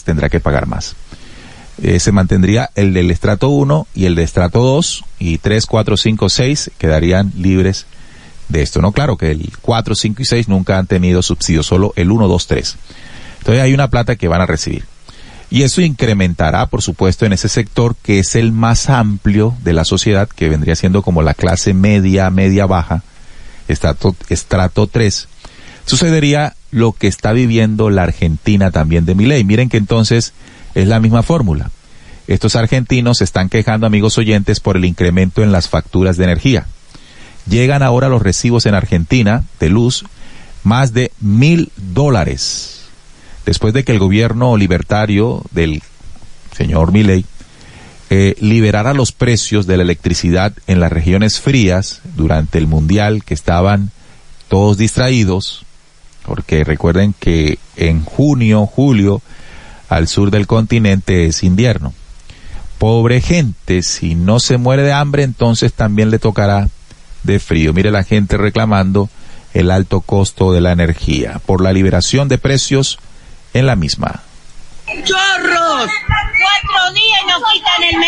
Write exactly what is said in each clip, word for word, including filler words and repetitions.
pues tendrá que pagar más. Eh, se mantendría el del estrato uno y el de estrato dos, y tres, cuatro, cinco, seis quedarían libres de esto, ¿no? Claro que el cuatro, cinco y seis nunca han tenido subsidio, solo el uno, dos, tres. Entonces hay una plata que van a recibir. Y eso incrementará, por supuesto, en ese sector que es el más amplio de la sociedad, que vendría siendo como la clase media, media baja, estrato, estrato tres. Sucedería lo que está viviendo la Argentina también de Milei. Miren que entonces es la misma fórmula. Estos argentinos se están quejando, amigos oyentes, por el incremento en las facturas de energía. Llegan ahora los recibos en Argentina de luz más de mil dólares. Después de que el gobierno libertario del señor Milei eh, liberara los precios de la electricidad en las regiones frías durante el mundial, que estaban todos distraídos, porque recuerden que en junio, julio, al sur del continente es invierno. Pobre gente, si no se muere de hambre, entonces también le tocará de frío. Mire la gente reclamando el alto costo de la energía por la liberación de precios en la misma. ¡Chorros! Cuatro días y nos quitan el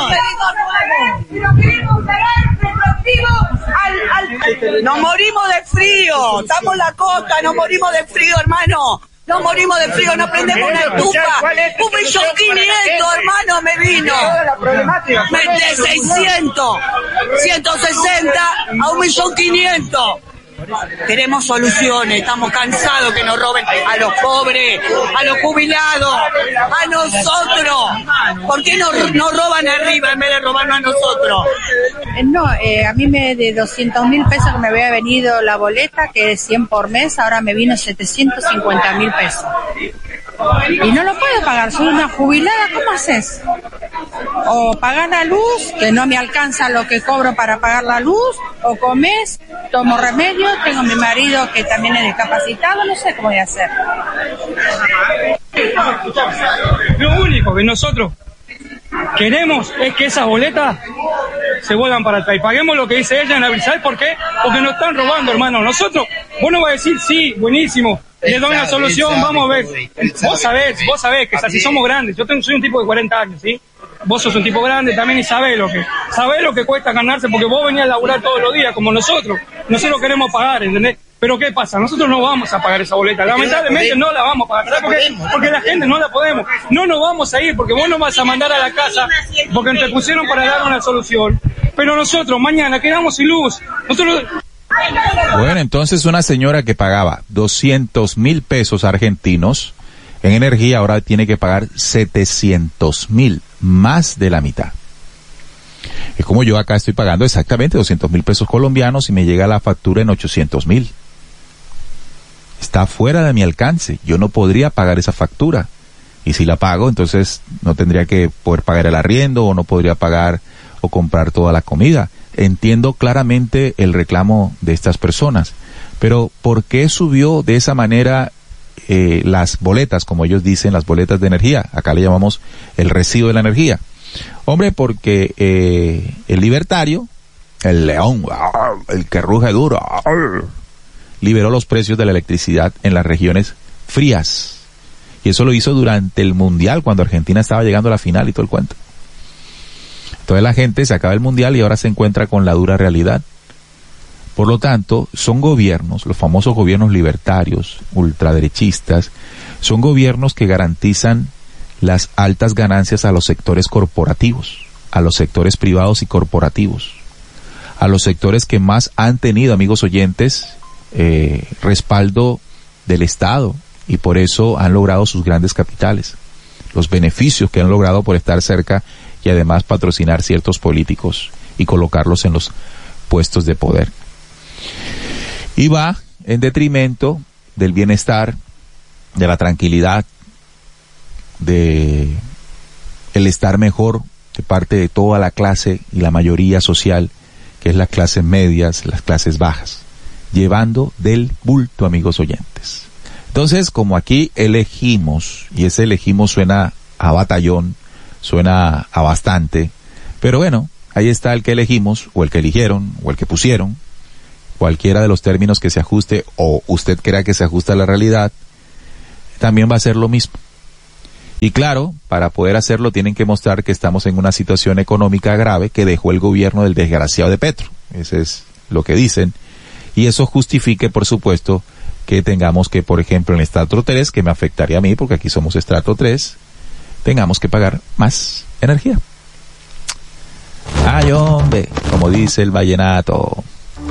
medidor. Nos morimos de frío, estamos en la costa, nos morimos de frío, hermano. Nos morimos de frío, no prendemos una estufa. Un millón quinientos, hermano, me vino. De seiscientos, ciento sesenta a un millón quinientos. Queremos soluciones, estamos cansados que nos roben a los pobres, a los jubilados, a nosotros. ¿Por qué nos, nos roban arriba en vez de robarnos a nosotros? No, eh, a mí me de doscientos mil pesos que me había venido la boleta, que es cien por mes, ahora me vino setecientos cincuenta mil pesos. Y no lo puedo pagar, soy una jubilada, ¿cómo haces? O pagar la luz, que no me alcanza lo que cobro para pagar la luz, o comes, tomo remedio, tengo mi marido que también es discapacitado, no sé cómo voy a hacer. Lo único que nosotros queremos es que esas boletas se vuelvan para atrás y paguemos lo que dice ella en abril. ¿Sabes por qué? Porque nos están robando, hermano. Nosotros, vos no vas a decir, sí, buenísimo, le doy una solución, vamos a ver. Vos sabés, vos sabés que así somos grandes. Yo tengo, soy un tipo de cuarenta años, ¿sí? Vos sos un tipo grande también y sabés lo que sabés lo que cuesta ganarse, porque vos venías a laburar todos los días como nosotros. Nosotros queremos pagar, ¿entendés? Pero ¿qué pasa? Nosotros no vamos a pagar esa boleta. Lamentablemente no la vamos a pagar. ¿Sabes por qué? Porque la gente no la podemos. No nos vamos a ir porque vos nos vas a mandar a la casa porque te pusieron para dar una solución. Pero nosotros mañana quedamos sin luz. Nosotros... Bueno, entonces una señora que pagaba doscientos mil pesos argentinos en energía ahora tiene que pagar setecientos mil, más de la mitad. Es como yo acá estoy pagando exactamente doscientos mil pesos colombianos y me llega la factura en ochocientos mil. Está fuera de mi alcance. Yo no podría pagar esa factura. Y si la pago, entonces no tendría que poder pagar el arriendo o no podría pagar o comprar toda la comida. Entiendo claramente el reclamo de estas personas. Pero ¿por qué subió de esa manera eh, las boletas, como ellos dicen, las boletas de energía? Acá le llamamos el recibo de la energía. Hombre, porque eh, el libertario, el león, el que ruge duro, liberó los precios de la electricidad en las regiones frías. Y eso lo hizo durante el Mundial, cuando Argentina estaba llegando a la final y todo el cuento. Entonces la gente se acaba el Mundial y ahora se encuentra con la dura realidad. Por lo tanto, son gobiernos, los famosos gobiernos libertarios, ultraderechistas, son gobiernos que garantizan las altas ganancias a los sectores corporativos, a los sectores privados y corporativos, a los sectores que más han tenido, amigos oyentes, eh, respaldo del Estado, y por eso han logrado sus grandes capitales, los beneficios que han logrado por estar cerca y además patrocinar ciertos políticos y colocarlos en los puestos de poder. Y va en detrimento del bienestar, de la tranquilidad, de el estar mejor de parte de toda la clase y la mayoría social, que es las clases medias, las clases bajas, llevando del bulto, amigos oyentes. Entonces, como aquí elegimos, y ese elegimos suena a batallón, suena a bastante, pero bueno, ahí está el que elegimos, o el que eligieron, o el que pusieron, cualquiera de los términos que se ajuste, o usted crea que se ajusta a la realidad, también va a ser lo mismo. Y claro, para poder hacerlo tienen que mostrar que estamos en una situación económica grave que dejó el gobierno del desgraciado de Petro. Eso es lo que dicen. Y eso justifique, por supuesto, que tengamos que, por ejemplo, en el estrato tres, que me afectaría a mí, porque aquí somos estrato tres, tengamos que pagar más energía. Ay, hombre, como dice el vallenato.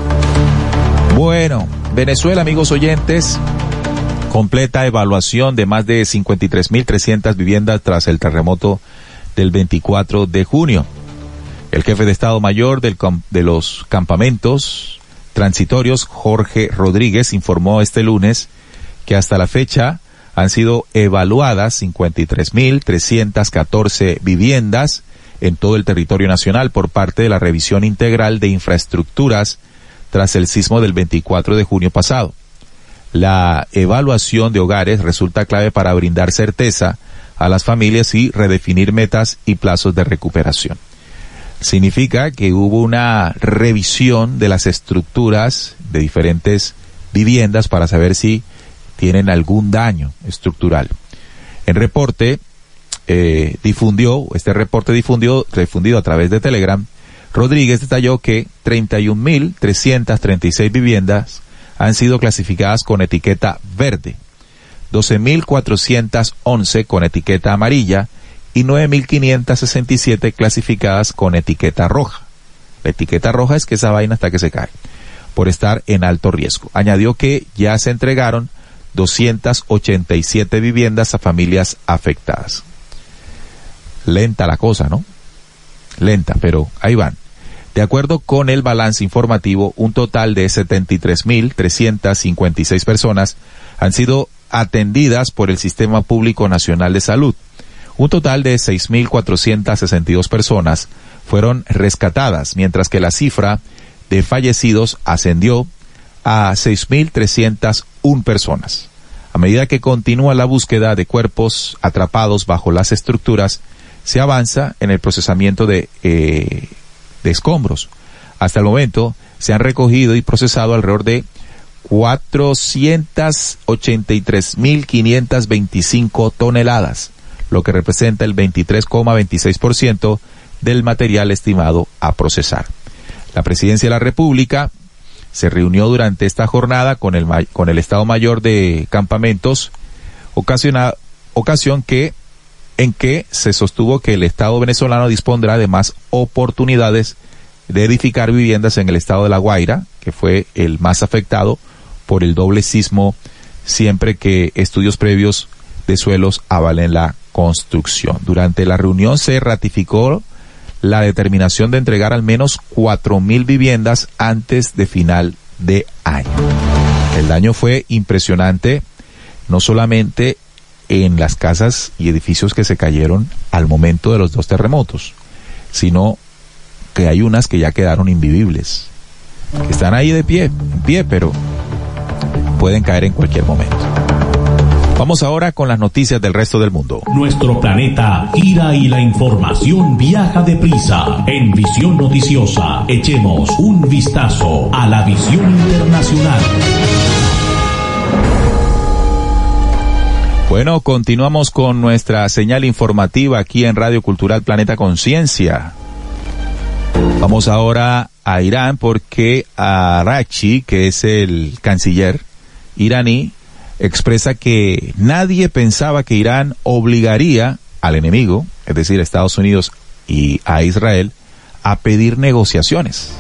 Bueno, Venezuela, amigos oyentes, completa evaluación de más de cincuenta y tres mil trescientas viviendas tras el terremoto del veinticuatro de junio. El jefe de Estado Mayor del, de los campamentos transitorios, Jorge Rodríguez, informó este lunes que hasta la fecha han sido evaluadas cincuenta y tres mil trescientas catorce viviendas en todo el territorio nacional por parte de la revisión integral de infraestructuras tras el sismo del veinticuatro de junio pasado. La evaluación de hogares resulta clave para brindar certeza a las familias y redefinir metas y plazos de recuperación. Significa que hubo una revisión de las estructuras de diferentes viviendas para saber si tienen algún daño estructural. En reporte, eh, difundió, este reporte difundió, difundido a través de Telegram, Rodríguez detalló que treinta y un mil trescientas treinta y seis viviendas han sido clasificadas con etiqueta verde, doce mil cuatrocientas once con etiqueta amarilla y nueve mil quinientas sesenta y siete clasificadas con etiqueta roja. La etiqueta roja es que esa vaina hasta que se cae, por estar en alto riesgo. Añadió que ya se entregaron doscientas ochenta y siete viviendas a familias afectadas. Lenta la cosa, ¿no? Lenta, pero ahí van. De acuerdo con el balance informativo, un total de setenta y tres mil trescientas cincuenta y seis personas han sido atendidas por el Sistema Público Nacional de Salud. Un total de seis mil cuatrocientas sesenta y dos personas fueron rescatadas, mientras que la cifra de fallecidos ascendió a seis mil trescientas una personas. A medida que continúa la búsqueda de cuerpos atrapados bajo las estructuras, se avanza en el procesamiento de, eh, de escombros. Hasta el momento se han recogido y procesado alrededor de cuatrocientas ochenta y tres mil quinientas veinticinco toneladas, lo que representa el veintitrés coma veintiséis por ciento del material estimado a procesar. La Presidencia de la República se reunió durante esta jornada con el, con el Estado Mayor de Campamentos, ocasiona, ocasión que en que se sostuvo que el Estado venezolano dispondrá de más oportunidades de edificar viviendas en el estado de La Guaira, que fue el más afectado por el doble sismo, siempre que estudios previos de suelos avalen la construcción. Durante la reunión se ratificó la determinación de entregar al menos cuatro mil viviendas antes de final de año. El daño fue impresionante, no solamente en las casas y edificios que se cayeron al momento de los dos terremotos, sino que hay unas que ya quedaron invivibles, que están ahí de pie, en pie, pero pueden caer en cualquier momento. Vamos ahora con las noticias del resto del mundo. Nuestro planeta gira y la información viaja deprisa. En Visión Noticiosa, echemos un vistazo a la visión internacional. Bueno, continuamos con nuestra señal informativa aquí en Radio Cultural Planeta Conciencia. Vamos ahora a Irán porque Araghchi, que es el canciller iraní, expresa que nadie pensaba que Irán obligaría al enemigo, es decir, a Estados Unidos y a Israel, a pedir negociaciones.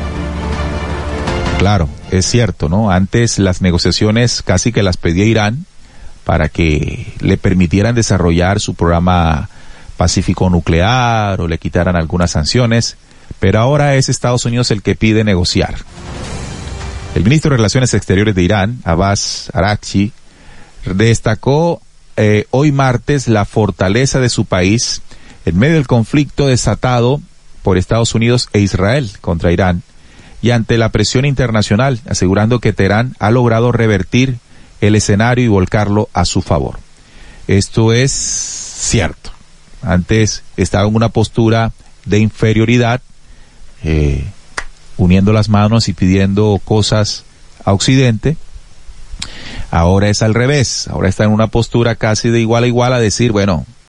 Claro, es cierto, ¿no? Antes las negociaciones casi que las pedía Irán para que le permitieran desarrollar su programa pacífico nuclear o le quitaran algunas sanciones, pero ahora es Estados Unidos el que pide negociar. El ministro de Relaciones Exteriores de Irán, Abbas Araghchi, destacó eh, hoy martes la fortaleza de su país en medio del conflicto desatado por Estados Unidos e Israel contra Irán y ante la presión internacional, asegurando que Teherán ha logrado revertir el escenario y volcarlo a su favor. Esto es cierto. Antes estaba en una postura de inferioridad, eh, uniendo las manos y pidiendo cosas a Occidente. Ahora es al revés. Ahora está en una postura casi de igual a igual a decir, bueno,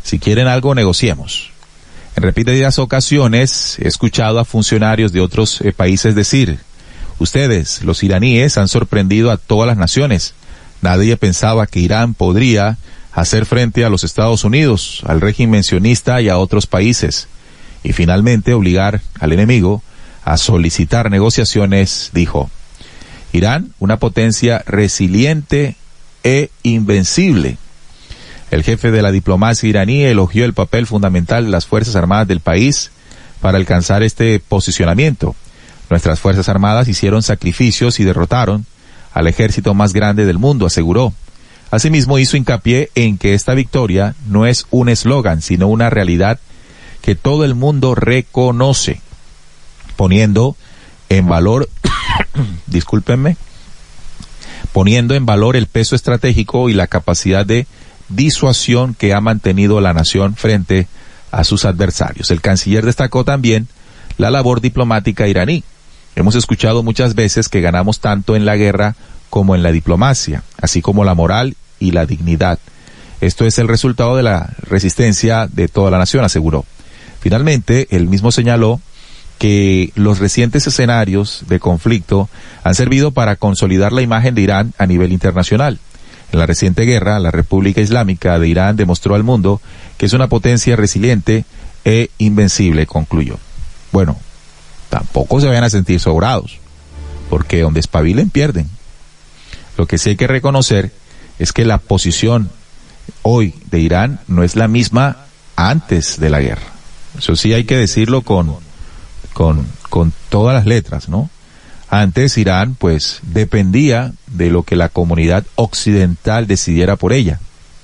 Si quieren algo, negociemos. En repetidas ocasiones he escuchado a funcionarios de otros eh, países decir, ustedes, los iraníes, han sorprendido a todas las naciones. Nadie pensaba que Irán podría hacer frente a los Estados Unidos, al régimen sionista y a otros países. Y finalmente obligar al enemigo a solicitar negociaciones, dijo. Irán, una potencia resiliente e invencible. El jefe de la diplomacia iraní elogió el papel fundamental de las Fuerzas Armadas del país para alcanzar este posicionamiento. Nuestras Fuerzas Armadas hicieron sacrificios y derrotaron al ejército más grande del mundo, aseguró. Asimismo hizo hincapié en que esta victoria no es un eslogan, sino una realidad que todo el mundo reconoce, poniendo en valor, discúlpenme, poniendo en valor el peso estratégico y la capacidad de disuasión que ha mantenido la nación frente a sus adversarios. El canciller destacó también la labor diplomática iraní. Hemos escuchado muchas veces que ganamos tanto en la guerra como en la diplomacia, así como la moral y la dignidad. Esto es el resultado de la resistencia de toda la nación, aseguró. Finalmente, él mismo señaló que los recientes escenarios de conflicto han servido para consolidar la imagen de Irán a nivel internacional. En la reciente guerra, la República Islámica de Irán demostró al mundo que es una potencia resiliente e invencible, concluyó. Bueno, tampoco se vayan a sentir sobrados, porque donde espabilen pierden. Lo que sí hay que reconocer es que la posición hoy de Irán no es la misma antes de la guerra. Eso sí hay que decirlo con, con, con todas las letras, ¿no? Antes Irán, pues, dependía de lo que la comunidad occidental decidiera por ella.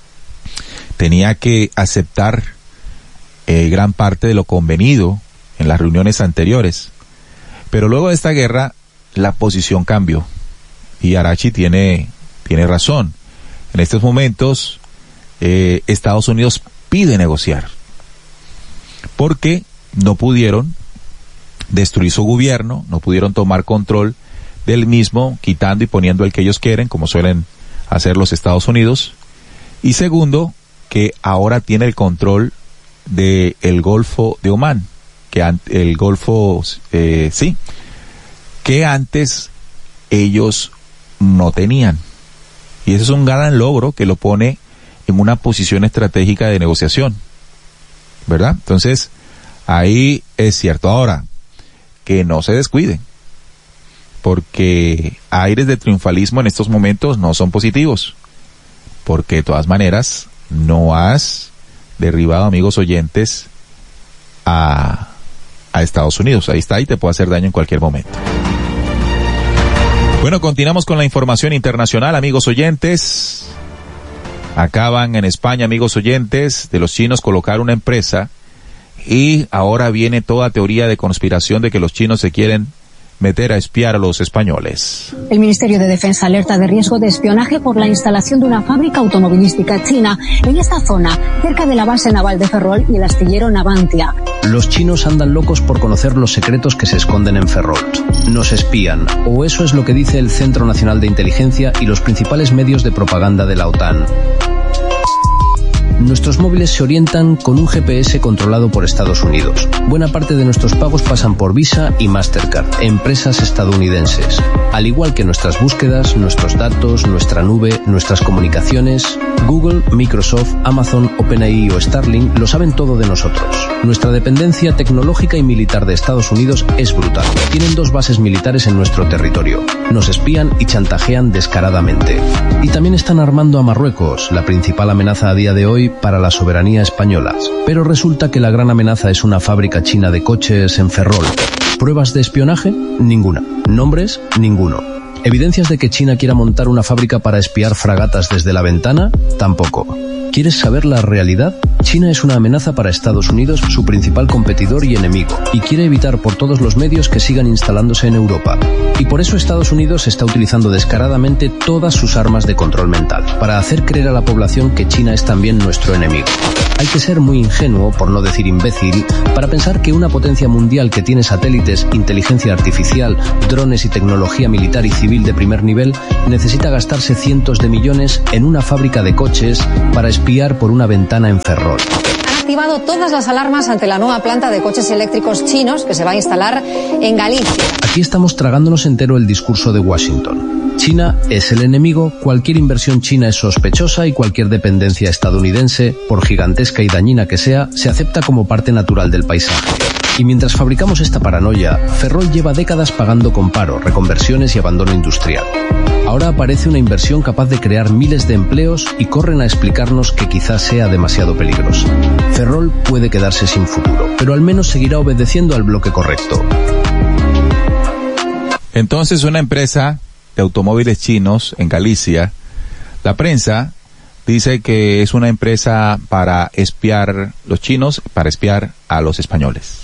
Tenía que aceptar eh, gran parte de lo convenido en las reuniones anteriores. Pero luego de esta guerra, la posición cambió. Y Arachi tiene, tiene razón. En estos momentos, eh, Estados Unidos pide negociar. Porque no pudieron destruir su gobierno, no pudieron tomar control del mismo, quitando y poniendo el que ellos quieren, como suelen hacer los Estados Unidos. Y segundo, que ahora tiene el control de el Golfo de Omán, que an- el Golfo, eh, sí, que antes ellos no tenían. Y ese es un gran logro que lo pone en una posición estratégica de negociación, ¿verdad? Entonces, ahí es cierto. Ahora, que no se descuiden, porque aires de triunfalismo en estos momentos no son positivos, porque de todas maneras no has derribado, amigos oyentes, a, a Estados Unidos. Ahí está, y te puede hacer daño en cualquier momento. Bueno, continuamos con la información internacional, amigos oyentes. Acaban en España, amigos oyentes, de los chinos colocar una empresa. Y ahora viene toda teoría de conspiración de que los chinos se quieren meter a espiar a los españoles. El Ministerio de Defensa alerta de riesgo de espionaje por la instalación de una fábrica automovilística china en esta zona, cerca de la base naval de Ferrol y el astillero Navantia. Los chinos andan locos por conocer los secretos que se esconden en Ferrol. Nos espían, o eso es lo que dice el Centro Nacional de Inteligencia y los principales medios de propaganda de la OTAN. Nuestros móviles se orientan con un G P S controlado por Estados Unidos. Buena parte de nuestros pagos pasan por Visa y Mastercard, empresas estadounidenses. Al igual que nuestras búsquedas, nuestros datos, nuestra nube, nuestras comunicaciones, Google, Microsoft, Amazon, OpenAI o Starlink lo saben todo de nosotros. Nuestra dependencia tecnológica y militar de Estados Unidos es brutal. Tienen dos bases militares en nuestro territorio. Nos espían y chantajean descaradamente. Y también están armando a Marruecos, la principal amenaza a día de hoy para la soberanía española. Pero resulta que la gran amenaza es una fábrica china de coches en Ferrol. ¿Pruebas de espionaje? Ninguna. ¿Nombres? Ninguno. ¿Evidencias de que China quiera montar una fábrica para espiar fragatas desde la ventana? Tampoco. ¿Quieres saber la realidad? China es una amenaza para Estados Unidos, su principal competidor y enemigo, y quiere evitar por todos los medios que sigan instalándose en Europa. Y por eso Estados Unidos está utilizando descaradamente todas sus armas de control mental, para hacer creer a la población que China es también nuestro enemigo. Hay que ser muy ingenuo, por no decir imbécil, para pensar que una potencia mundial que tiene satélites, inteligencia artificial, drones y tecnología militar y civil de primer nivel necesita gastarse cientos de millones en una fábrica de coches para espiar por una ventana en Ferrol. activado todas las alarmas ante la nueva planta de coches eléctricos chinos que se va a instalar en Galicia. Aquí estamos tragándonos entero el discurso de Washington. China es el enemigo, cualquier inversión china es sospechosa y cualquier dependencia estadounidense, por gigantesca y dañina que sea, se acepta como parte natural del paisaje. Y mientras fabricamos esta paranoia, Ferrol lleva décadas pagando con paro, reconversiones y abandono industrial. Ahora aparece una inversión capaz de crear miles de empleos y corren a explicarnos que quizás sea demasiado peligrosa. Ferrol puede quedarse sin futuro, pero al menos seguirá obedeciendo al bloque correcto. Entonces, una empresa de automóviles chinos en Galicia, la prensa dice que es una empresa para espiar los chinos, para espiar a los españoles.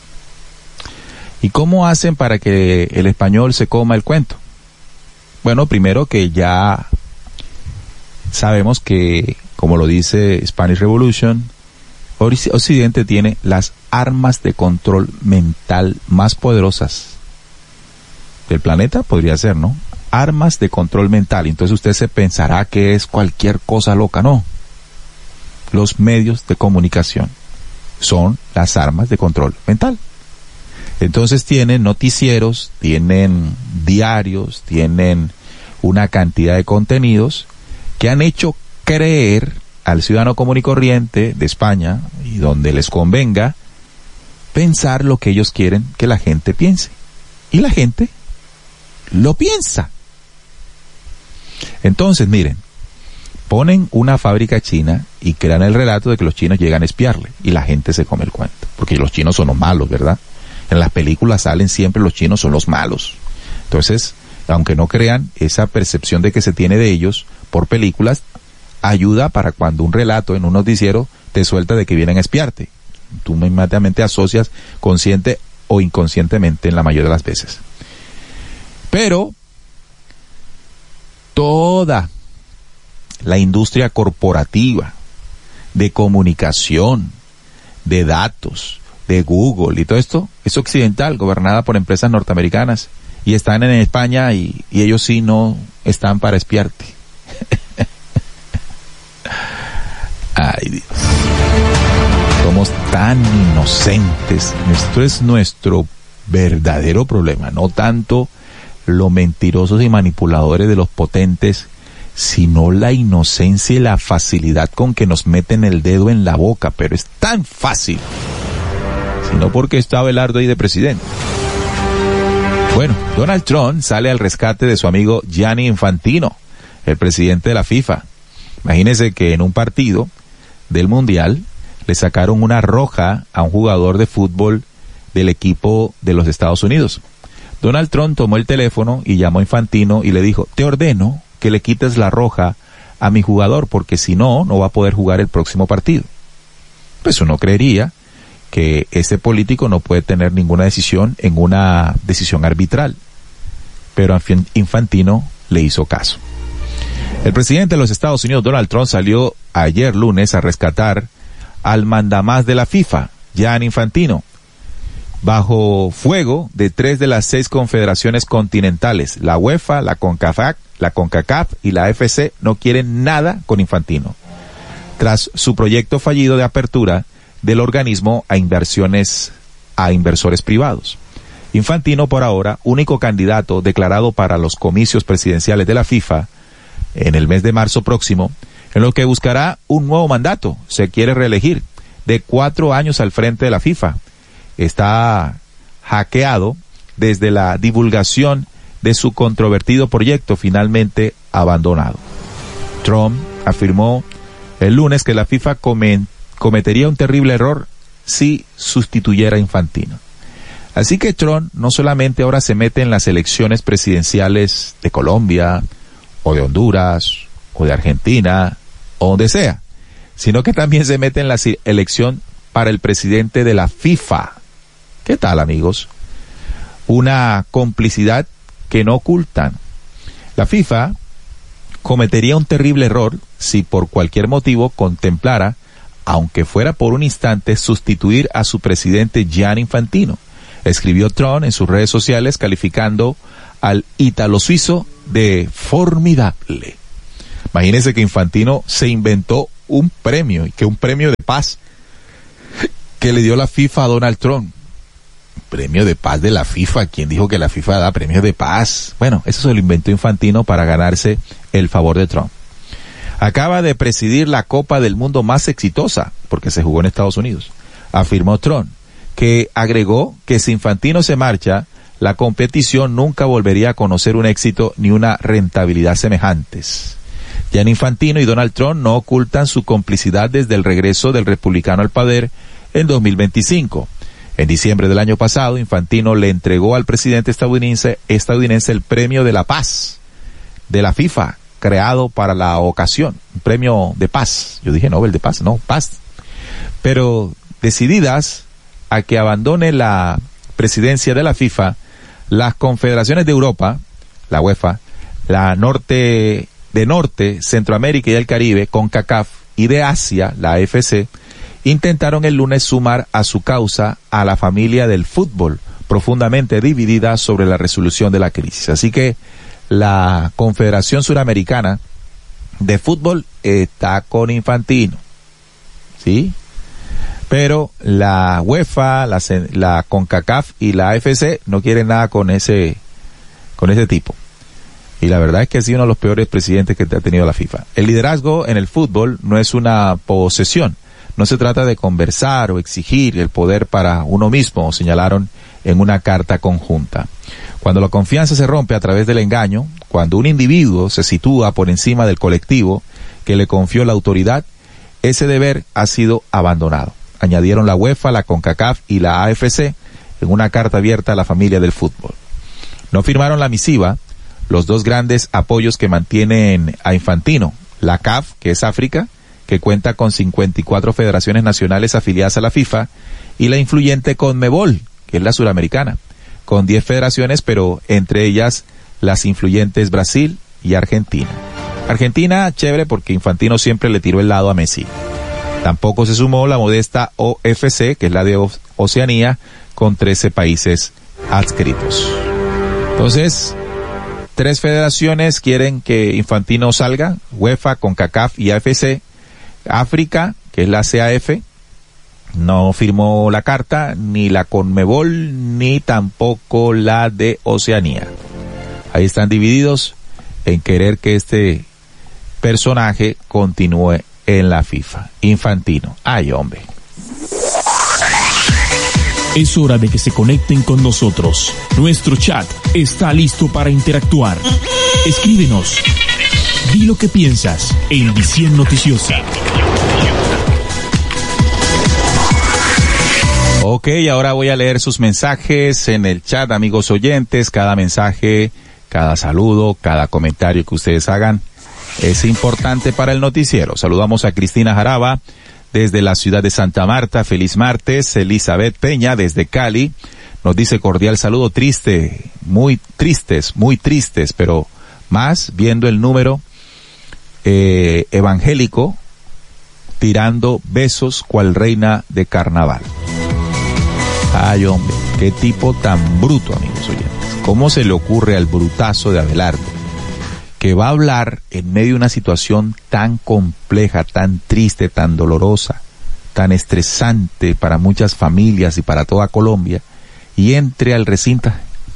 ¿Y cómo hacen para que el español se coma el cuento? Bueno, primero que ya sabemos que, como lo dice Spanish Revolution, Occidente tiene las armas de control mental más poderosas del planeta, podría ser, ¿no? Armas de control mental. Entonces usted se pensará que es cualquier cosa loca. No. Los medios de comunicación son las armas de control mental. Entonces tienen noticieros, tienen diarios, tienen una cantidad de contenidos que han hecho creer al ciudadano común y corriente de España, y donde les convenga, pensar lo que ellos quieren que la gente piense. Y la gente lo piensa. Entonces, miren, ponen una fábrica china y crean el relato de que los chinos llegan a espiarle y la gente se come el cuento, porque los chinos son los malos, ¿verdad? En las películas salen siempre los chinos son los malos. Entonces, aunque no crean, esa percepción de que se tiene de ellos por películas ayuda para cuando un relato en un noticiero te suelta de que vienen a espiarte. Tú inmediatamente asocias consciente o inconscientemente en la mayoría de las veces. Pero toda la industria corporativa de comunicación, de datos, de Google y todo esto es occidental, gobernada por empresas norteamericanas, y están en España y, y ellos sí no están para espiarte. Ay, Dios. Somos tan inocentes. Esto es nuestro verdadero problema, no tanto los mentirosos y manipuladores de los potentes, sino la inocencia y la facilidad con que nos meten el dedo en la boca. Pero es tan fácil, sino porque está Abelardo ahí de presidente. Bueno, Donald Trump sale al rescate de su amigo Gianni Infantino, el presidente de la FIFA. Imagínense que en un partido del Mundial le sacaron una roja a un jugador de fútbol del equipo de los Estados Unidos. Donald Trump tomó el teléfono y llamó a Infantino y le dijo: te ordeno que le quites la roja a mi jugador, porque si no, no va a poder jugar el próximo partido. Pues uno creería que ese político no puede tener ninguna decisión en una decisión arbitral. Pero Infantino le hizo caso. El presidente de los Estados Unidos, Donald Trump, salió ayer lunes a rescatar al mandamás de la FIFA, Gianni Infantino, bajo fuego de tres de las seis confederaciones continentales. La UEFA, la CONCACAF, la CONCACAF y la A F C no quieren nada con Infantino, tras su proyecto fallido de apertura del organismo a inversiones a inversores privados. Infantino, por ahora, único candidato declarado para los comicios presidenciales de la FIFA en el mes de marzo próximo, en lo que buscará un nuevo mandato. Se quiere reelegir de cuatro años al frente de la FIFA. Está hackeado desde la divulgación de su controvertido proyecto, finalmente abandonado. Trump afirmó el lunes que la FIFA comen, cometería un terrible error si sustituyera a Infantino. Así que Trump no solamente ahora se mete en las elecciones presidenciales de Colombia, o de Honduras, o de Argentina, o donde sea, sino que también se mete en la elección para el presidente de la FIFA. ¿Qué tal, amigos? Una complicidad que no ocultan. La FIFA cometería un terrible error si por cualquier motivo contemplara, aunque fuera por un instante, sustituir a su presidente Gianni Infantino, escribió Trump en sus redes sociales, calificando al ítalo-suizo de formidable. Imagínense que Infantino se inventó un premio, y que un premio de paz, que le dio la FIFA a Donald Trump. Premio de paz de la FIFA. ¿Quién dijo que la FIFA da premios de paz? Bueno, eso se lo inventó Infantino para ganarse el favor de Trump. Acaba de presidir la Copa del Mundo más exitosa, porque se jugó en Estados Unidos, afirmó Trump, que agregó que si Infantino se marcha, la competición nunca volvería a conocer un éxito ni una rentabilidad semejantes. Gianni Infantino y Donald Trump no ocultan su complicidad desde el regreso del republicano al poder en dos mil veinticinco. En diciembre del año pasado, Infantino le entregó al presidente estadounidense, estadounidense el Premio de la Paz de la FIFA, creado para la ocasión, un premio de paz. Yo dije Nobel de Paz, no, paz. Pero decididas a que abandone la presidencia de la FIFA, las confederaciones de Europa, la UEFA, la Norte de Norte, Centroamérica y el Caribe, CONCACAF, y de Asia, la A F C, intentaron el lunes sumar a su causa a la familia del fútbol, profundamente dividida sobre la resolución de la crisis. Así que la Confederación Suramericana de Fútbol está con Infantino, ¿sí? Pero la UEFA, la, la CONCACAF y la A F C no quieren nada con ese, con ese tipo. Y la verdad es que ha sido uno de los peores presidentes que ha tenido la FIFA. El liderazgo en el fútbol no es una posesión. No se trata de conversar o exigir el poder para uno mismo, señalaron en una carta conjunta. Cuando la confianza se rompe a través del engaño, cuando un individuo se sitúa por encima del colectivo que le confió la autoridad, ese deber ha sido abandonado. Añadieron la UEFA, la CONCACAF y la A F C en una carta abierta a la familia del fútbol. No firmaron la misiva los dos grandes apoyos que mantienen a Infantino, la C A F, que es África, que cuenta con cincuenta y cuatro federaciones nacionales afiliadas a la FIFA, y la influyente CONMEBOL, que es la suramericana, con diez federaciones, pero entre ellas las influyentes Brasil y Argentina. Argentina, chévere, porque Infantino siempre le tiró el lado a Messi. Tampoco se sumó la modesta O F C, que es la de Oceanía, con trece países adscritos. Entonces, tres federaciones quieren que Infantino salga, UEFA, CONCACAF y A F C. África, que es la C A F, no firmó la carta, ni la CONMEBOL, ni tampoco la de Oceanía. Ahí están divididos en querer que este personaje continúe en la FIFA. Infantino. Ay, hombre. Es hora de que se conecten con nosotros. Nuestro chat está listo para interactuar. Escríbenos. Di lo que piensas en Visión Noticiosa. Ok, ahora voy a leer sus mensajes en el chat, amigos oyentes. Cada mensaje, cada saludo, cada comentario que ustedes hagan es importante para el noticiero. Saludamos a Cristina Jaraba desde la ciudad de Santa Marta. Feliz martes. Elizabeth Peña desde Cali nos dice cordial saludo. Triste, muy tristes, muy tristes, pero más viendo el número eh, evangélico tirando besos cual reina de carnaval. Ay, hombre, qué tipo tan bruto, amigos oyentes. ¿Cómo se le ocurre al brutazo de Abelardo, que va a hablar en medio de una situación tan compleja, tan triste, tan dolorosa, tan estresante para muchas familias y para toda Colombia, y entre al recinto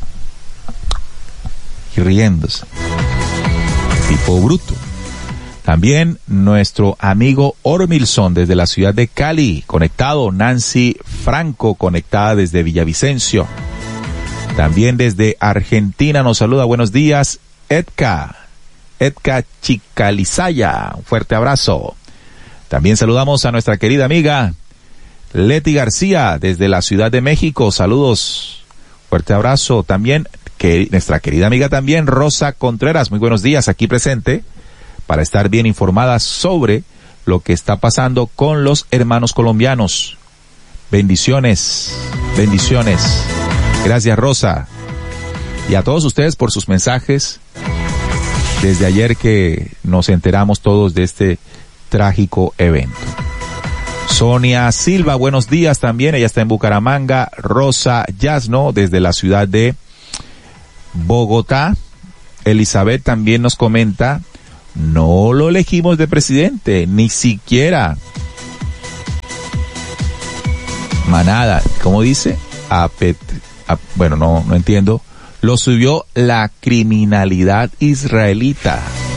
y riéndose? Tipo bruto. También nuestro amigo Ormilson desde la ciudad de Cali, conectado. Nancy Franco, conectada desde Villavicencio. También desde Argentina nos saluda, buenos días, Edka, Edka Chicalizaya, un fuerte abrazo. También saludamos a nuestra querida amiga Leti García desde la Ciudad de México, saludos, fuerte abrazo. También que nuestra querida amiga también Rosa Contreras, muy buenos días, aquí presente para estar bien informada sobre lo que está pasando con los hermanos colombianos. Bendiciones, bendiciones. Gracias, Rosa. Y a todos ustedes por sus mensajes. Desde ayer que nos enteramos todos de este trágico evento. Sonia Silva, buenos días también. Ella está en Bucaramanga. Rosa Yasno, desde la ciudad de Bogotá. Elizabeth también nos comenta, no lo elegimos de presidente, ni siquiera. manada, ¿cómo dice? Apet, ap, bueno, no, no entiendo. Lo subió la criminalidad israelita.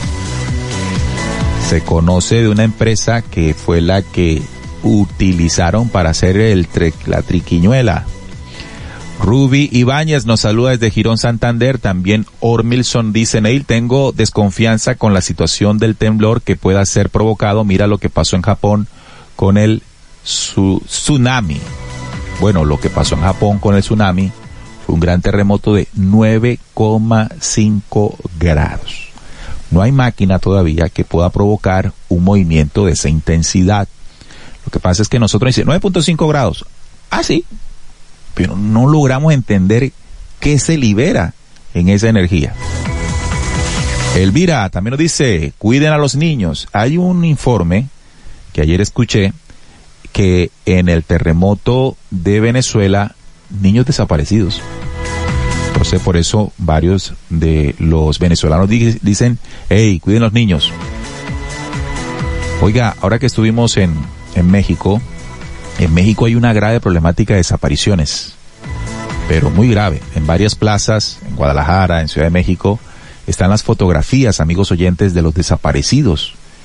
Se conoce de una empresa que fue la que utilizaron para hacer el tre, la triquiñuela. Ruby Ibáñez nos saluda desde Girón, Santander. También Ormilson dice, Neil, tengo desconfianza con la situación del temblor que pueda ser provocado. Mira lo que pasó en Japón con el su, tsunami. Bueno, lo que pasó en Japón con el tsunami fue un gran terremoto de nueve coma cinco grados. No hay máquina todavía que pueda provocar un movimiento de esa intensidad. Lo que pasa es que nosotros decimos nueve punto cinco grados. Ah, sí. Pero no logramos entender qué se libera en esa energía. Elvira también nos dice, cuiden a los niños. Hay un informe que ayer escuché que en el terremoto de Venezuela, niños desaparecidos. Entonces por eso varios de los venezolanos di- dicen, hey, cuiden los niños. Oiga, ahora que estuvimos en, en México, en México hay una grave problemática de desapariciones, pero muy grave. En varias plazas, en Guadalajara, en Ciudad de México, están las fotografías, amigos oyentes, de los desaparecidos.